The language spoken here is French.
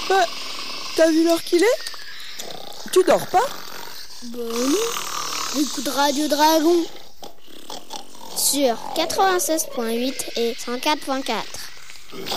Bah, t'as vu l'heure qu'il est? Tu dors pas? Bah non. Écoute Radio Dragon sur 96.8 et 104.4.